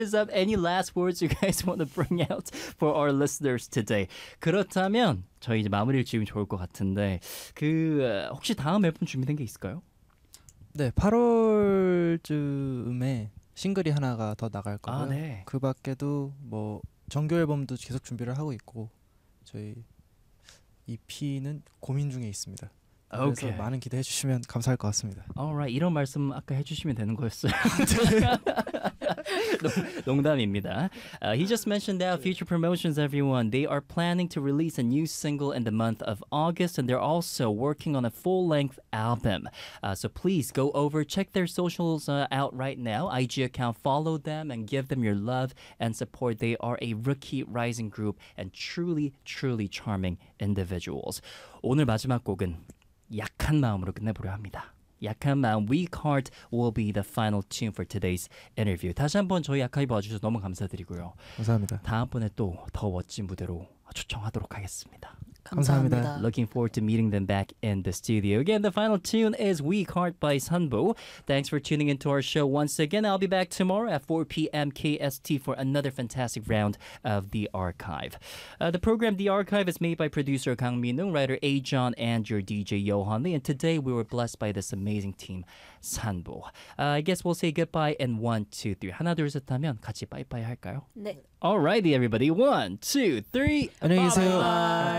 Is up any last words you guys want to bring out for our listeners today? 그렇다면 저희 이제 마무리를 지으면 좋을 것 같은데 혹시 다음 앨범 준비된 게 있을까요? 네, 8월쯤에 싱글이 하나가 더 나갈 거고요. 네. 그 밖에도 뭐 정규 앨범도 계속 준비를 하고 있고 저희 EP는 고민 중에 있습니다. 그래서 Okay. 많은 기대해 주시면 감사할 것 같습니다. Alright, 이런 말씀 아까 해주시면 되는 거였어요. 농담입니다. He just mentioned that future promotions, everyone. They are planning to release a new single in the month of August, and they're also working on a full-length album. So please go over, check their socials out right now. IG account, follow them, and give them your love and support. They are a rookie rising group and truly, truly charming individuals. 오늘 마지막 곡은 약한 마음으로 끝내보려 합니다. 약한 마음, Weak Heart will be the final tune for today's interview. 다시 한번 저희 아카이브 와주셔서 너무 감사드리고요. 감사합니다. 다음번에 또 더 멋진 무대로 초청하도록 하겠습니다. 감사합니다. Looking forward to meeting them back in the studio. Again, the final tune is Weak Heart by Sunbo. Thanks for tuning into our show once again. I'll be back tomorrow at 4 p.m. KST for another fantastic round of The Archive. The program The Archive is made by producer Kang Min-ung, writer A-John, and your DJ Yohan Lee. And today we were blessed by this amazing team, Sunbo. I guess we'll say goodbye in 1, 2, 3. 하나, 둘, 셋 하면 같이 빠이빠이 할까요? 네. Alrighty, everybody. 1, 2, 3. 안녕히 계세요. Bye.